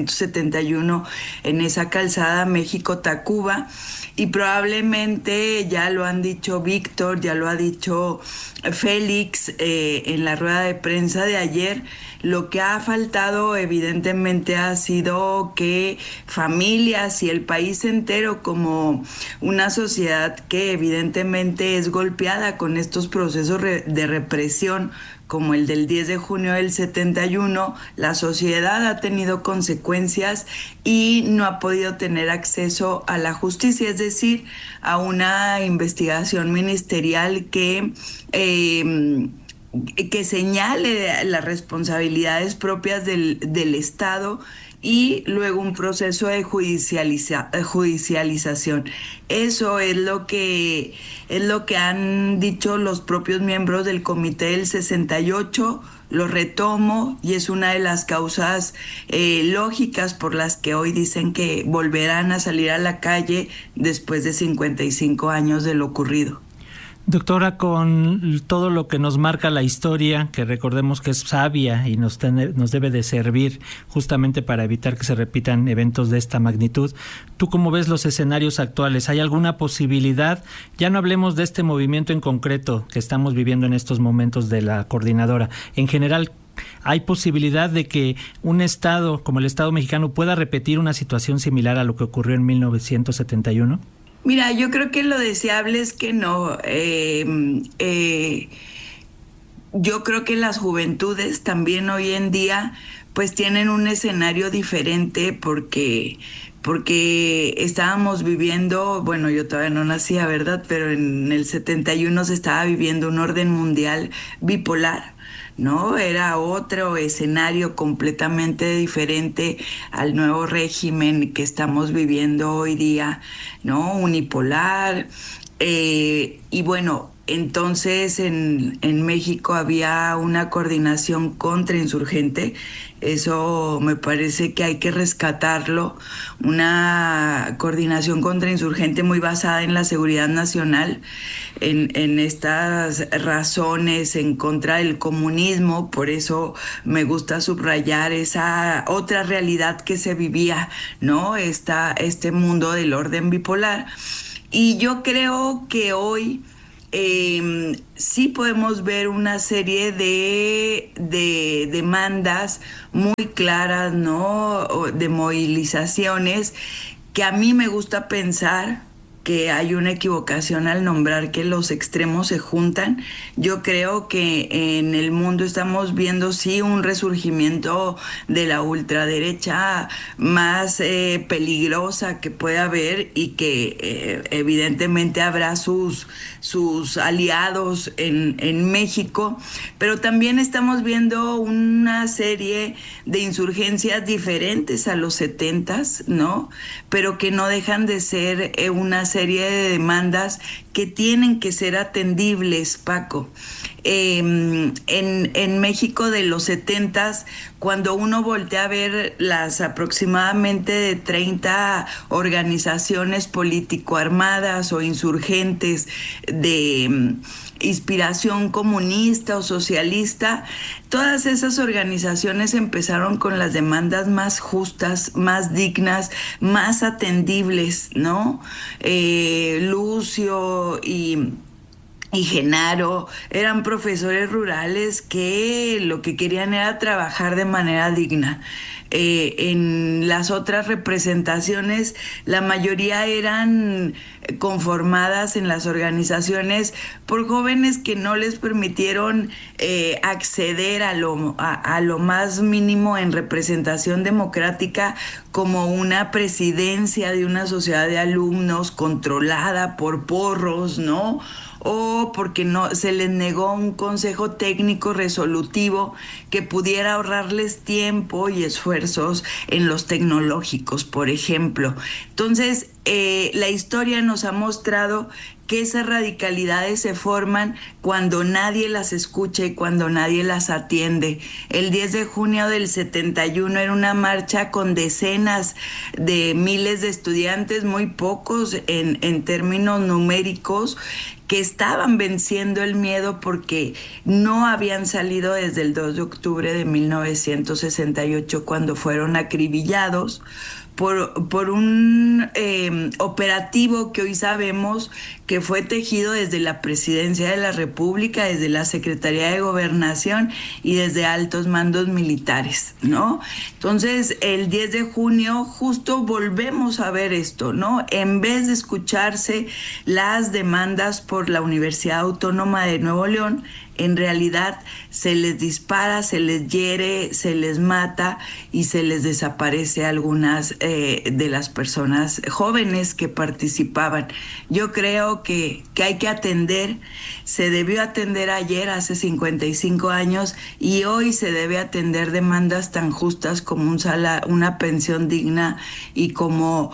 1971 en esa calzada México-Tacuba. Y probablemente ya lo han dicho Víctor, ya lo ha dicho Félix en la rueda de prensa de ayer. Lo que ha faltado evidentemente ha sido que familias y el país entero, como una sociedad que evidentemente es golpeada con estos procesos de represión, como el del 10 de junio del 71, la sociedad ha tenido consecuencias y no ha podido tener acceso a la justicia, es decir, a una investigación ministerial que señale las responsabilidades propias del Estado y luego un proceso de judicialización. Eso es lo que han dicho los propios miembros del Comité del 68, lo retomo y es una de las causas lógicas por las que hoy dicen que volverán a salir a la calle después de 55 años de lo ocurrido. Doctora, con todo lo que nos marca la historia, que recordemos que es sabia y nos debe de servir justamente para evitar que se repitan eventos de esta magnitud, ¿tú cómo ves los escenarios actuales? ¿Hay alguna posibilidad? Ya no hablemos de este movimiento en concreto que estamos viviendo en estos momentos de la coordinadora. En general, ¿hay posibilidad de que un Estado como el Estado mexicano pueda repetir una situación similar a lo que ocurrió en 1971? Mira, yo creo que lo deseable es que no. Yo creo que las juventudes también hoy en día pues tienen un escenario diferente porque estábamos viviendo, bueno, yo todavía no nacía, ¿verdad? Pero en el 71 se estaba viviendo un orden mundial bipolar, ¿no? Era otro escenario completamente diferente al nuevo régimen que estamos viviendo hoy día, ¿no? Unipolar, Y bueno, entonces en México había una coordinación contrainsurgente. Eso me parece que hay que rescatarlo, una coordinación contrainsurgente muy basada en la seguridad nacional, en estas razones en contra del comunismo. Por eso me gusta subrayar esa otra realidad que se vivía, ¿no? Este mundo del orden bipolar. Y yo creo que hoy sí podemos ver una serie de demandas muy claras, ¿no? De movilizaciones, que a mí me gusta pensar que hay una equivocación al nombrar que los extremos se juntan. Yo creo que en el mundo estamos viendo sí un resurgimiento de la ultraderecha más peligrosa que puede haber, y que evidentemente habrá sus aliados en México, pero también estamos viendo una serie de insurgencias diferentes a los 70s, ¿no? Pero que no dejan de ser una serie de demandas que tienen que ser atendibles, Paco. En México de los 70s, cuando uno voltea a ver las aproximadamente de 30 organizaciones político-armadas o insurgentes de inspiración comunista o socialista, todas esas organizaciones empezaron con las demandas más justas, más dignas, más atendibles, ¿no? Lucio y Genaro eran profesores rurales que lo que querían era trabajar de manera digna. En las otras representaciones, la mayoría eran conformadas en las organizaciones por jóvenes que no les permitieron acceder a lo más mínimo en representación democrática, como una presidencia de una sociedad de alumnos controlada por porros, ¿no? O porque no se les negó un consejo técnico resolutivo que pudiera ahorrarles tiempo y esfuerzos en los tecnológicos, por ejemplo. Entonces, la historia nos ha mostrado que esas radicalidades se forman cuando nadie las escucha y cuando nadie las atiende. El 10 de junio del 71 era una marcha con decenas de miles de estudiantes, muy pocos en términos numéricos, que estaban venciendo el miedo porque no habían salido desde el 2 de octubre de 1968, cuando fueron acribillados por un operativo que hoy sabemos que fue tejido desde la Presidencia de la República, desde la Secretaría de Gobernación y desde altos mandos militares, ¿no? Entonces, el 10 de junio justo volvemos a ver esto, ¿no? En vez de escucharse las demandas por la Universidad Autónoma de Nuevo León, en realidad se les dispara, se les hiere, se les mata y se les desaparece a algunas de las personas jóvenes que participaban. Yo creo que hay que atender, se debió atender ayer, hace 55 años, y hoy se debe atender demandas tan justas como una pensión digna y como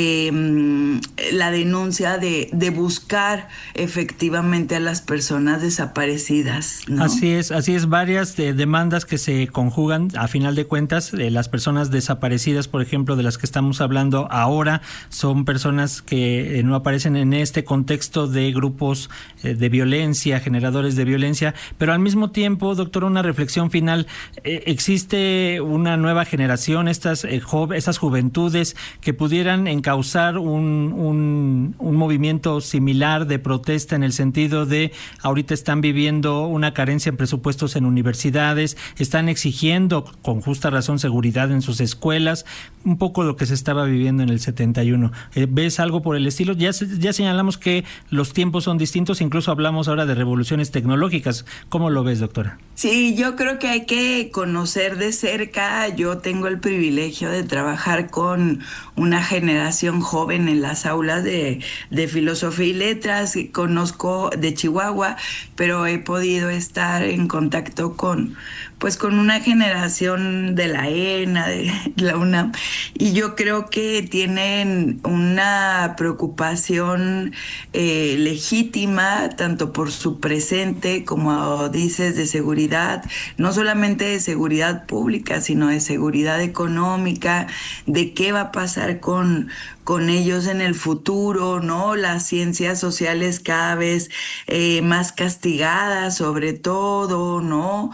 la denuncia de buscar efectivamente a las personas desaparecidas, ¿no? Así es, varias demandas que se conjugan a final de cuentas. Las personas desaparecidas, por ejemplo, de las que estamos hablando ahora, son personas que no aparecen en este contexto de grupos de violencia, generadores de violencia, pero al mismo tiempo, doctor, una reflexión final. ¿Existe una nueva generación, estas juventudes que pudieran encauzar un movimiento similar de protesta, en el sentido de ahorita están viviendo una carencia en presupuestos en universidades, están exigiendo con justa razón seguridad en sus escuelas, un poco lo que se estaba viviendo en el 71? ¿Ves algo por el estilo? Ya señalamos que los tiempos son distintos, incluso hablamos ahora de revoluciones tecnológicas. ¿Cómo lo ves, doctora? Sí, yo creo que hay que conocer de cerca. Yo tengo el privilegio de trabajar con una generación joven en las aulas de filosofía y letras. Conozco de Chihuahua, pero he podido estar en contacto con una generación de la ENA, de la UNAM, y yo creo que tienen una preocupación legítima, tanto por su presente, como dices, de seguridad, no solamente de seguridad pública, sino de seguridad económica, de qué va a pasar con ellos en el futuro, ¿no? Las ciencias sociales cada vez más castigadas, sobre todo, ¿no?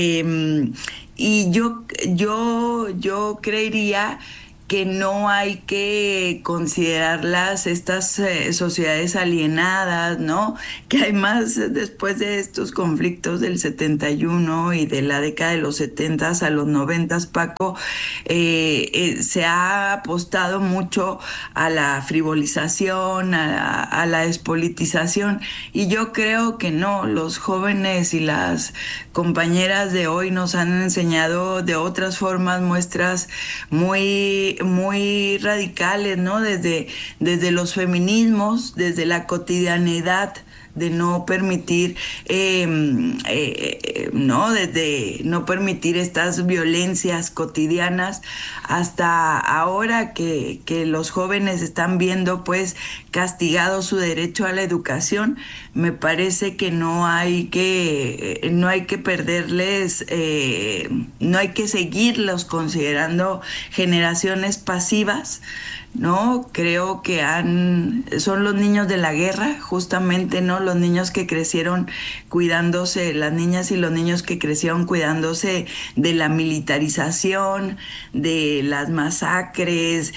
Y yo creería que no hay que considerarlas estas sociedades alienadas, ¿no? Que además, después de estos conflictos del 71 y de la década de los 70 a los 90, Paco, se ha apostado mucho a la frivolización, a la despolitización, y yo creo que no, los jóvenes y las compañeras de hoy nos han enseñado de otras formas, muestras muy radicales, ¿no? Desde los feminismos, desde la cotidianidad, de no permitir, desde no permitir estas violencias cotidianas, hasta ahora que los jóvenes están viendo pues castigado su derecho a la educación. Me parece que no hay que perderles, no hay que seguirlos considerando generaciones pasivas, ¿no? Creo que son los niños de la guerra, justamente, ¿no? Los niños que crecieron cuidándose, las niñas y los niños que crecieron cuidándose de la militarización, de las masacres,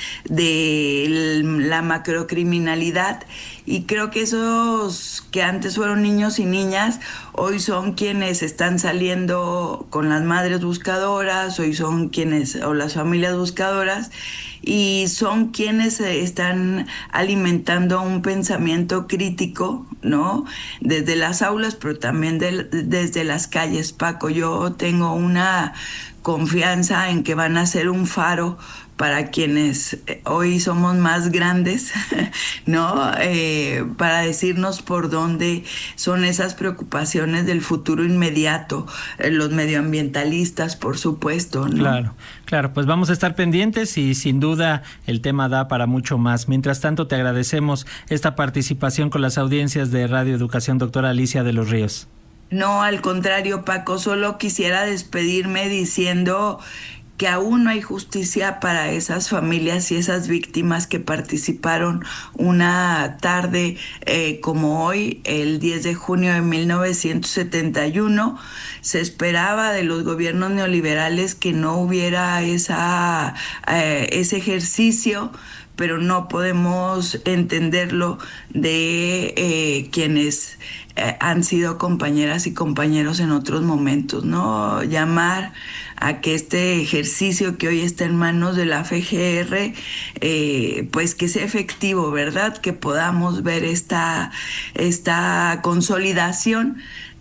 de la macrocriminalidad. Y creo que esos que antes fueron niños y niñas, hoy son quienes están saliendo con las madres buscadoras, hoy son quienes, o las familias buscadoras, y son quienes están alimentando un pensamiento crítico, ¿no? Desde las aulas, pero también desde las calles, Paco. Yo tengo una confianza en que van a ser un faro para quienes hoy somos más grandes, ¿no? Para decirnos por dónde son esas preocupaciones del futuro inmediato, los medioambientalistas, por supuesto, ¿no? Claro, pues vamos a estar pendientes y sin duda el tema da para mucho más. Mientras tanto, te agradecemos esta participación con las audiencias de Radio Educación, doctora Alicia de los Ríos. No, al contrario, Paco, solo quisiera despedirme diciendo que aún no hay justicia para esas familias y esas víctimas que participaron una tarde como hoy, el 10 de junio de 1971. Se esperaba de los gobiernos neoliberales que no hubiera ese ejercicio, pero no podemos entenderlo de quienes han sido compañeras y compañeros en otros momentos, ¿no? Llamar a que este ejercicio que hoy está en manos de la FGR, pues que sea efectivo, ¿verdad? Que podamos ver esta consolidación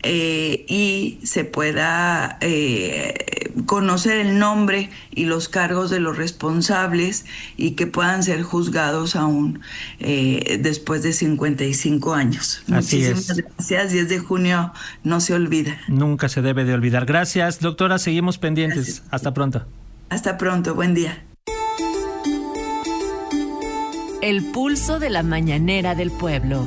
y se pueda conocer el nombre y los cargos de los responsables y que puedan ser juzgados aún después de 55 años. Muchísimas gracias. 10 de junio no se olvida. Nunca se debe de olvidar. Gracias, doctora. Seguimos pendientes. Gracias. Hasta pronto. Hasta pronto. Buen día. El pulso de la mañanera del pueblo.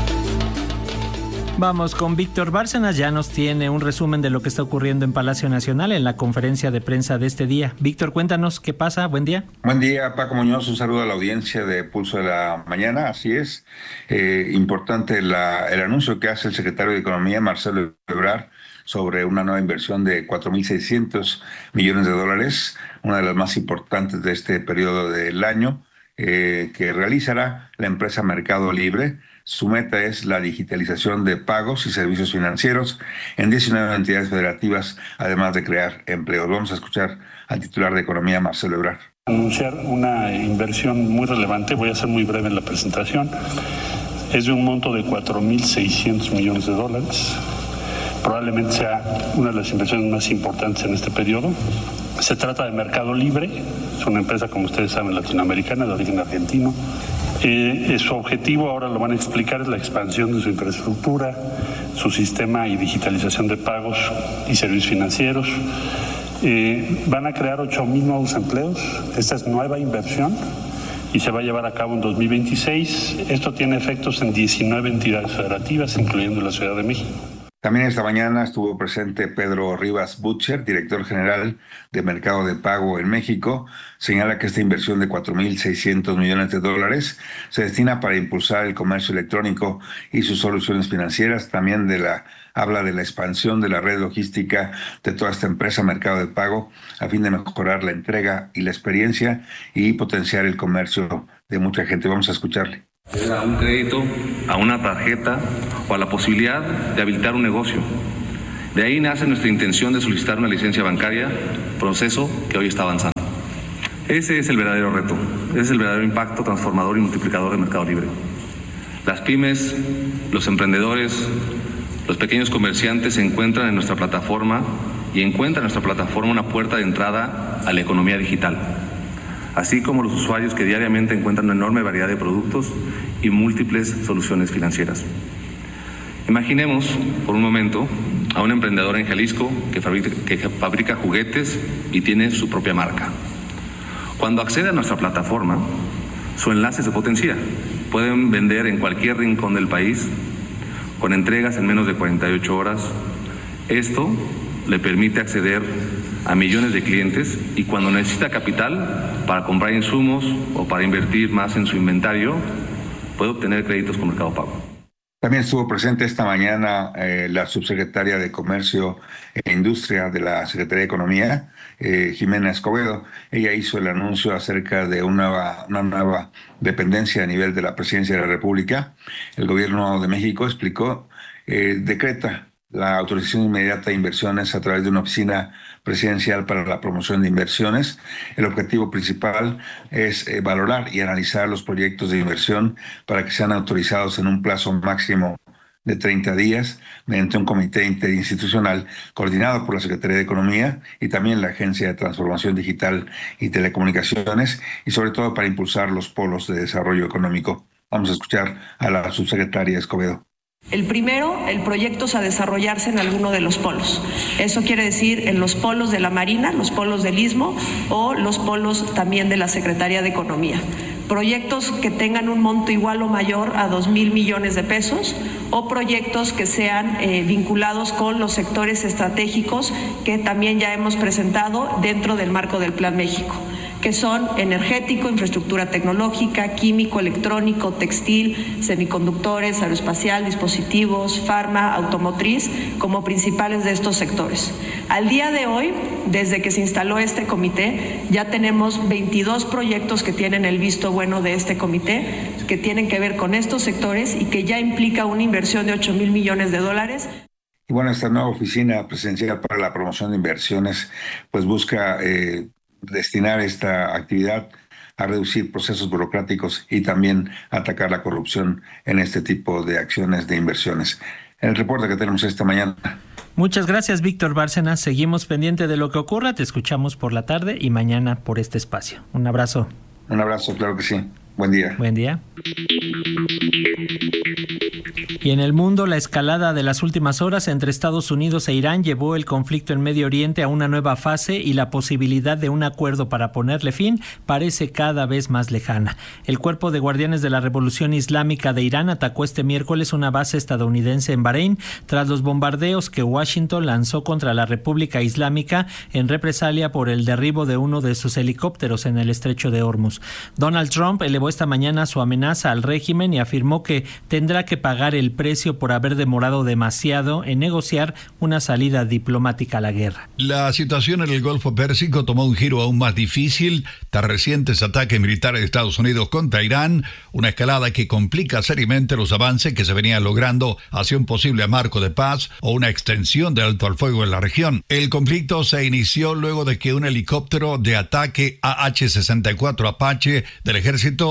Vamos con Víctor Bárcenas, ya nos tiene un resumen de lo que está ocurriendo en Palacio Nacional en la conferencia de prensa de este día. Víctor, cuéntanos qué pasa. Buen día. Buen día, Paco Muñoz. Un saludo a la audiencia de Pulso de la Mañana. Así es, importante el anuncio que hace el secretario de Economía, Marcelo Ebrard, sobre una nueva inversión de 4.600 millones de dólares, una de las más importantes de este periodo del año, que realizará la empresa Mercado Libre. Su meta es la digitalización de pagos y servicios financieros en 19 entidades federativas, además de crear empleos. Vamos a escuchar al titular de Economía, Marcelo Ebrard. Anunciar una inversión muy relevante, voy a ser muy breve en la presentación, es de un monto de 4.600 millones de dólares. Probablemente sea una de las inversiones más importantes en este periodo. Se trata de Mercado Libre, es una empresa, como ustedes saben, latinoamericana, de origen argentino. Su objetivo, ahora lo van a explicar, es la expansión de su infraestructura, su sistema y digitalización de pagos y servicios financieros. Van a crear 8,000 nuevos empleos. Esta es nueva inversión y se va a llevar a cabo en 2026. Esto tiene efectos en 19 entidades federativas, incluyendo la Ciudad de México. También esta mañana estuvo presente Pedro Rivas Butcher, director general de Mercado de Pago en México. Señala que esta inversión de $4,600 millones se destina para impulsar el comercio electrónico y sus soluciones financieras. También habla de la expansión de la red logística de toda esta empresa Mercado de Pago a fin de mejorar la entrega y la experiencia y potenciar el comercio de mucha gente. Vamos a escucharle. A un crédito, a una tarjeta o a la posibilidad de habilitar un negocio. De ahí nace nuestra intención de solicitar una licencia bancaria, proceso que hoy está avanzando. Ese es el verdadero reto, ese es el verdadero impacto transformador y multiplicador del Mercado Libre. Las pymes, los emprendedores, los pequeños comerciantes se encuentran en nuestra plataforma y encuentran en nuestra plataforma una puerta de entrada a la economía digital, así como los usuarios que diariamente encuentran una enorme variedad de productos y múltiples soluciones financieras. Imaginemos, por un momento, a un emprendedor en Jalisco que fabrica juguetes y tiene su propia marca. Cuando accede a nuestra plataforma, su enlace se potencia. Pueden vender en cualquier rincón del país, con entregas en menos de 48 horas. Esto le permite acceder a millones de clientes y cuando necesita capital para comprar insumos o para invertir más en su inventario, puede obtener créditos con Mercado Pago. También estuvo presente esta mañana la subsecretaria de Comercio e Industria de la Secretaría de Economía, Jimena Escobedo. Ella hizo el anuncio acerca de una nueva dependencia a nivel de la Presidencia de la República. El Gobierno de México decreta la autorización inmediata de inversiones a través de una oficina presidencial para la promoción de inversiones. El objetivo principal es valorar y analizar los proyectos de inversión para que sean autorizados en un plazo máximo de 30 días mediante un comité interinstitucional coordinado por la Secretaría de Economía y también la Agencia de Transformación Digital y Telecomunicaciones, y sobre todo para impulsar los polos de desarrollo económico. Vamos a escuchar a la subsecretaria Escobedo. El primero, el proyecto es a desarrollarse en alguno de los polos. Eso quiere decir en los polos de la Marina, los polos del Istmo o los polos también de la Secretaría de Economía. Proyectos que tengan un monto igual o mayor a 2,000 millones de pesos o proyectos que sean vinculados con los sectores estratégicos que también ya hemos presentado dentro del marco del Plan México, que son energético, infraestructura tecnológica, químico, electrónico, textil, semiconductores, aeroespacial, dispositivos, farma, automotriz, como principales de estos sectores. Al día de hoy, desde que se instaló este comité, ya tenemos 22 proyectos que tienen el visto bueno de este comité, que tienen que ver con estos sectores y que ya implica una inversión de $8,000 millones. Y bueno, esta nueva oficina presidencial para la promoción de inversiones pues busca destinar esta actividad a reducir procesos burocráticos y también atacar la corrupción en este tipo de acciones de inversiones. El reporte que tenemos esta mañana. Muchas gracias, Víctor Bárcenas. Seguimos pendiente de lo que ocurra. Te escuchamos por la tarde y mañana por este espacio. Un abrazo. Un abrazo, claro que sí. Buen día. Buen día. Y en el mundo, la escalada de las últimas horas entre Estados Unidos e Irán llevó el conflicto en Medio Oriente a una nueva fase y la posibilidad de un acuerdo para ponerle fin parece cada vez más lejana. El Cuerpo de Guardianes de la Revolución Islámica de Irán atacó este miércoles una base estadounidense en Bahrein tras los bombardeos que Washington lanzó contra la República Islámica en represalia por el derribo de uno de sus helicópteros en el estrecho de Hormuz. Donald Trump elevó esta mañana su amenaza al régimen y afirmó que tendrá que pagar el precio por haber demorado demasiado en negociar una salida diplomática a la guerra. La situación en el Golfo Pérsico tomó un giro aún más difícil tras recientes ataques militares de Estados Unidos contra Irán, una escalada que complica seriamente los avances que se venían logrando hacia un posible marco de paz o una extensión de alto al fuego en la región. El conflicto se inició luego de que un helicóptero de ataque AH-64 Apache del ejército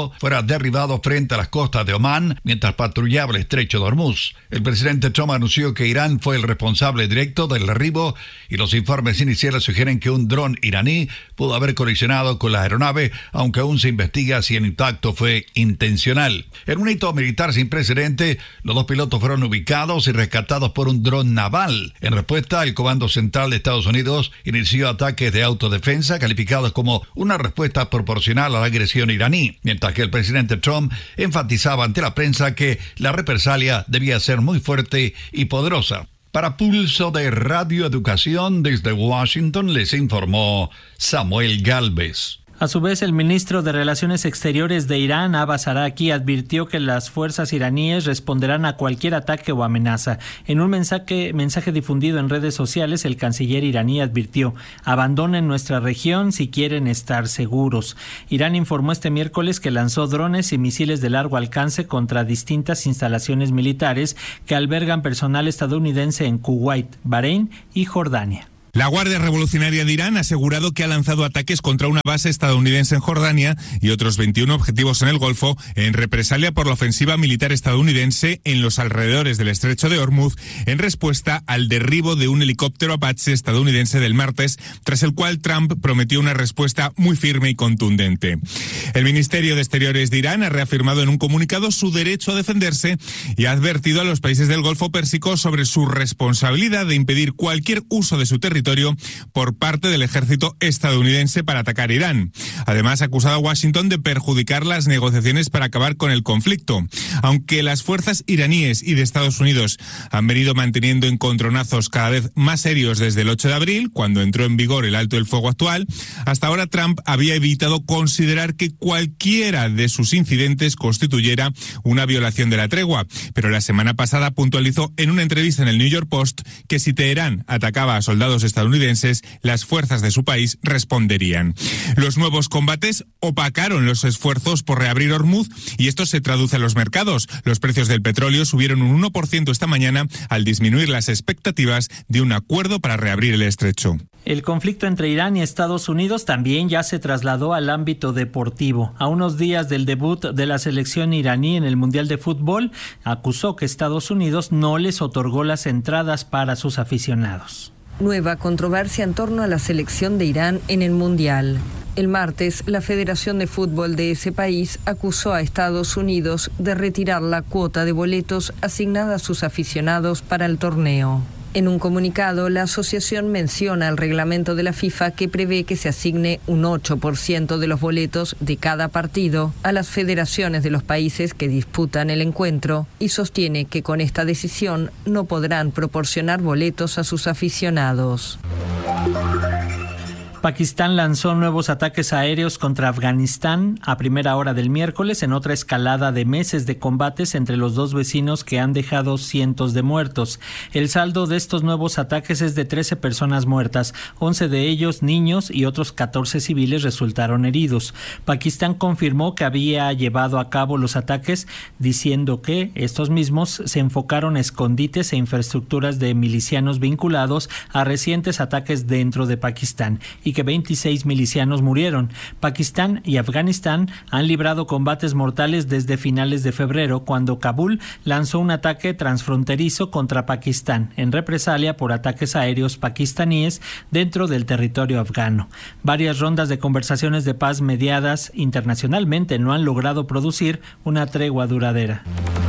vuelo fuera derribado frente a las costas de Omán mientras patrullaba el estrecho de Hormuz. El presidente Trump anunció que Irán fue el responsable directo del derribo y los informes iniciales sugieren que un dron iraní pudo haber colisionado con la aeronave, aunque aún se investiga si el impacto fue intencional. En un hito militar sin precedente, los dos pilotos fueron ubicados y rescatados por un dron naval. En respuesta, el Comando Central de Estados Unidos inició ataques de autodefensa calificados como una respuesta proporcional a la agresión iraní, mientras que el presidente Trump enfatizaba ante la prensa que la represalia debía ser muy fuerte y poderosa. Para Pulso de Radio Educación desde Washington les informó Samuel Gálvez. A su vez, el ministro de Relaciones Exteriores de Irán, Abbas Araqui, advirtió que las fuerzas iraníes responderán a cualquier ataque o amenaza. En un mensaje difundido en redes sociales, el canciller iraní advirtió: abandonen nuestra región si quieren estar seguros. Irán informó este miércoles que lanzó drones y misiles de largo alcance contra distintas instalaciones militares que albergan personal estadounidense en Kuwait, Bahrein y Jordania. La Guardia Revolucionaria de Irán ha asegurado que ha lanzado ataques contra una base estadounidense en Jordania y otros 21 objetivos en el Golfo en represalia por la ofensiva militar estadounidense en los alrededores del estrecho de Hormuz en respuesta al derribo de un helicóptero Apache estadounidense del martes, tras el cual Trump prometió una respuesta muy firme y contundente. El Ministerio de Exteriores de Irán ha reafirmado en un comunicado su derecho a defenderse y ha advertido a los países del Golfo Pérsico sobre su responsabilidad de impedir cualquier uso de su territorio por parte del ejército estadounidense para atacar Irán. Además, ha acusado a Washington de perjudicar las negociaciones para acabar con el conflicto. Aunque las fuerzas iraníes y de Estados Unidos han venido manteniendo encontronazos cada vez más serios desde el 8 de abril, cuando entró en vigor el alto el fuego actual, hasta ahora Trump había evitado considerar que cualquiera de sus incidentes constituyera una violación de la tregua. Pero la semana pasada puntualizó en una entrevista en el New York Post que si Teherán atacaba a soldados estadounidenses, las fuerzas de su país responderían. Los nuevos combates opacaron los esfuerzos por reabrir Hormuz y esto se traduce en los mercados. Los precios del petróleo subieron un 1% esta mañana al disminuir las expectativas de un acuerdo para reabrir el estrecho. El conflicto entre Irán y Estados Unidos también ya se trasladó al ámbito deportivo. A unos días del debut de la selección iraní en el Mundial de Fútbol, acusó que Estados Unidos no les otorgó las entradas para sus aficionados. Nueva controversia en torno a la selección de Irán en el Mundial. El martes, la Federación de Fútbol de ese país acusó a Estados Unidos de retirar la cuota de boletos asignada a sus aficionados para el torneo. En un comunicado, la asociación menciona el reglamento de la FIFA que prevé que se asigne un 8% de los boletos de cada partido a las federaciones de los países que disputan el encuentro y sostiene que con esta decisión no podrán proporcionar boletos a sus aficionados. Pakistán lanzó nuevos ataques aéreos contra Afganistán a primera hora del miércoles en otra escalada de meses de combates entre los dos vecinos que han dejado cientos de muertos. El saldo de estos nuevos ataques es de 13 personas muertas, 11 de ellos niños y otros 14 civiles resultaron heridos. Pakistán confirmó que había llevado a cabo los ataques, diciendo que estos mismos se enfocaron a escondites e infraestructuras de milicianos vinculados a recientes ataques dentro de Pakistán y que 26 milicianos murieron. Pakistán y Afganistán han librado combates mortales desde finales de febrero, cuando Kabul lanzó un ataque transfronterizo contra Pakistán en represalia por ataques aéreos pakistaníes dentro del territorio afgano. Varias rondas de conversaciones de paz mediadas internacionalmente no han logrado producir una tregua duradera.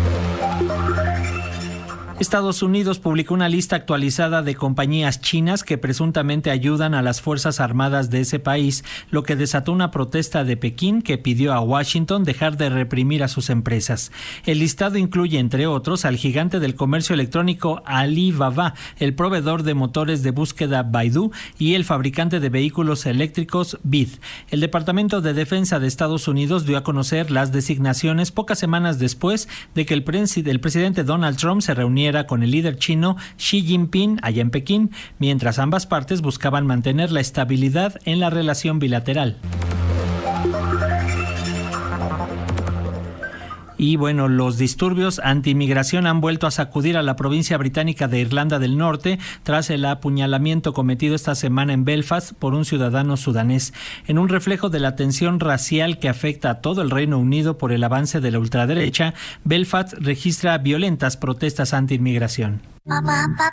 Estados Unidos publicó una lista actualizada de compañías chinas que presuntamente ayudan a las Fuerzas Armadas de ese país, lo que desató una protesta de Pekín que pidió a Washington dejar de reprimir a sus empresas. El listado incluye, entre otros, al gigante del comercio electrónico Alibaba, el proveedor de motores de búsqueda Baidu y el fabricante de vehículos eléctricos BYD. El Departamento de Defensa de Estados Unidos dio a conocer las designaciones pocas semanas después de que el presidente Donald Trump se reuniera con el líder chino Xi Jinping allá en Pekín, mientras ambas partes buscaban mantener la estabilidad en la relación bilateral. Y bueno, los disturbios anti-inmigración han vuelto a sacudir a la provincia británica de Irlanda del Norte tras el apuñalamiento cometido esta semana en Belfast por un ciudadano sudanés, en un reflejo de la tensión racial que afecta a todo el Reino Unido por el avance de la ultraderecha. Belfast registra violentas protestas anti-inmigración. Papá,